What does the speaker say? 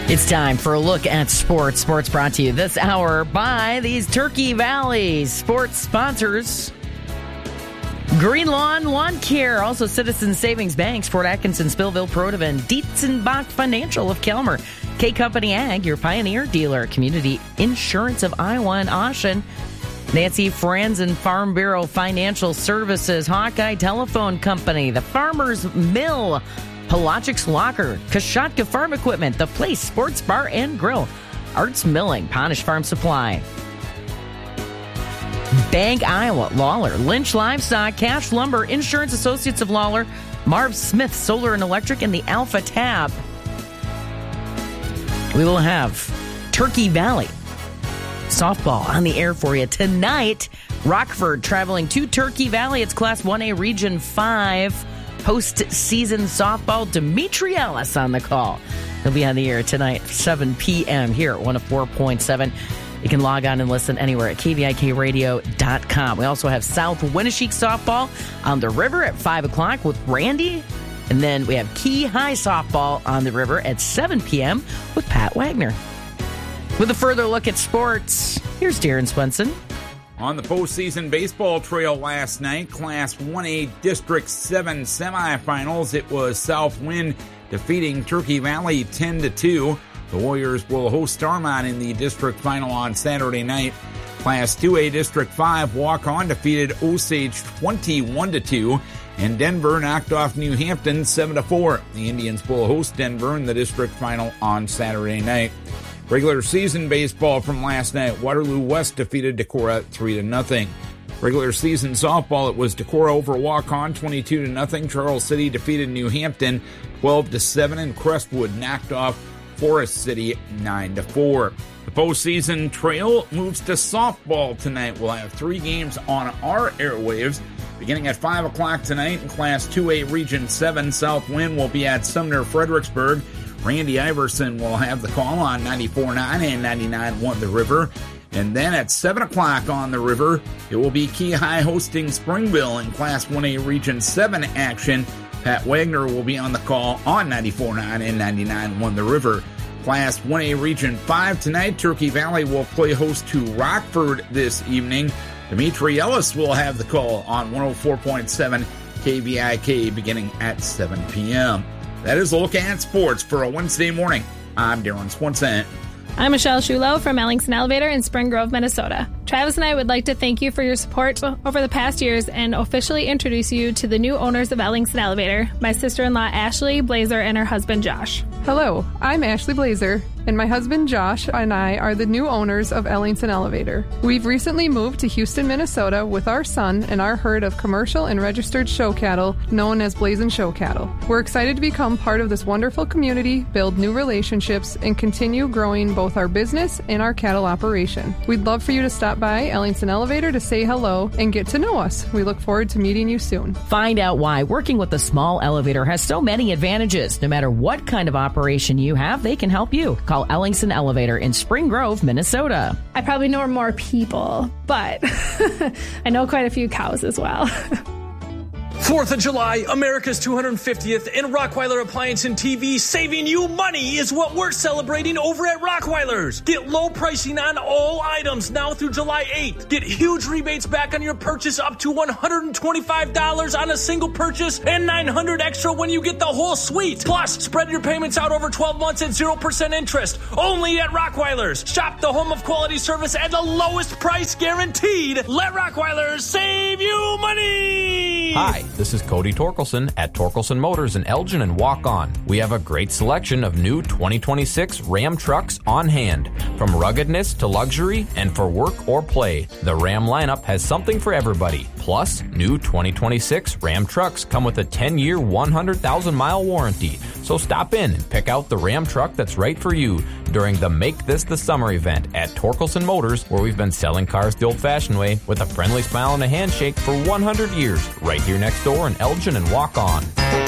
It's time for a look at sports. Sports brought to you this hour by these Turkey Valley sports sponsors. Green Lawn Care, also Citizens Savings Bank, Fort Atkinson, Spillville, Protivan, Dietzenbach Financial of Kelmer, K Company Ag, your Pioneer dealer, Community Insurance of Iowa and Ashen, Nancy Franzen Farm Bureau Financial Services, Hawkeye Telephone Company, the Farmers Mill, Pelagic's Locker, Kashatka Farm Equipment, The Place Sports Bar and Grill, Arts Milling, Ponish Farm Supply, Bank Iowa, Lawler, Lynch Livestock, Cash Lumber, Insurance Associates of Lawler, Marv Smith Solar and Electric, and the Alpha Tab. We will have Turkey Valley softball on the air for you tonight. Rockford traveling to Turkey Valley. It's Class 1A Region 5 postseason softball. Dimitri Ellis on the call. He'll be on the air tonight, 7 p.m. here at 104.7. You can log on and listen anywhere at kvikradio.com. We also have South Winneshiek softball on the river at 5 o'clock with Randy. And then we have Key High softball on the river at 7 p.m. with Pat Wagner. With a further look at sports, here's Darren Swenson. On the postseason baseball trail last night, Class 1A District 7 semifinals, it was Southwind defeating Turkey Valley 10-2. The Warriors will host Starmont in the district final on Saturday night. Class 2A District 5 walk-on defeated Osage 21-2. And Denver knocked off New Hampton 7-4. The Indians will host Denver in the district final on Saturday night. Regular season baseball from last night, Waterloo West defeated Decorah 3-0. Regular season softball, it was Decorah over walk-on 22-0. Charles City defeated New Hampton 12-7, and Crestwood knocked off Forest City 9-4. The postseason trail moves to softball tonight. We'll have 3 games on our airwaves. Beginning at 5 o'clock tonight in Class 2A Region 7, Southwind will be at Sumner Fredericksburg. Randy Iverson will have the call on 94.9 and 99.1 The River. And then at 7 o'clock on the river, it will be Key High hosting Springville in Class 1A Region 7 action. Pat Wagner will be on the call on 94.9 and 99.1 The River. Class 1A Region 5 tonight, Turkey Valley will play host to Rockford this evening. Dimitri Ellis will have the call on 104.7 KVIK beginning at 7 p.m. That is a look at sports for a Wednesday morning. I'm Darren Swenson. I'm Michelle Shulo from Ellingson Elevator in Spring Grove, Minnesota. Travis and I would like to thank you for your support over the past years and officially introduce you to the new owners of Ellingson Elevator, my sister-in-law Ashley Blazer and her husband Josh. Hello, I'm Ashley Blazer, and my husband Josh and I are the new owners of Ellingson Elevator. We've recently moved to Houston, Minnesota with our son and our herd of commercial and registered show cattle known as Blazin' Show Cattle. We're excited to become part of this wonderful community, build new relationships, and continue growing both our business and our cattle operation. We'd love for you to stop by Ellingson Elevator to say hello and get to know us. We look forward to meeting you soon. Find out why working with a small elevator has so many advantages. No matter what kind of operation you have, they can help you. Call Ellingson Elevator in Spring Grove, Minnesota. I probably know more people, but I know quite a few cows as well. 4th of July, America's 250th, and Rockwyler Appliance and TV saving you money is what we're celebrating over at Rockwyler's. Get low pricing on all items now through July 8th. Get huge rebates back on your purchase up to $125 on a single purchase and $900 extra when you get the whole suite. Plus, spread your payments out over 12 months at 0% interest. Only at Rockwyler's. Shop the home of quality service at the lowest price guaranteed. Let Rockwyler's save you money. Hi, this is Cody Torkelson at Torkelson Motors in Elgin and Walk On. We have a great selection of new 2026 Ram trucks on hand. From ruggedness to luxury and for work or play, the Ram lineup has something for everybody. Plus, new 2026 Ram trucks come with a 10-year, 100,000-mile warranty. So stop in and pick out the Ram truck that's right for you during the Make This the Summer event at Torkelson Motors, where we've been selling cars the old-fashioned way with a friendly smile and a handshake for 100 years, right here next door in Elgin and Walk On.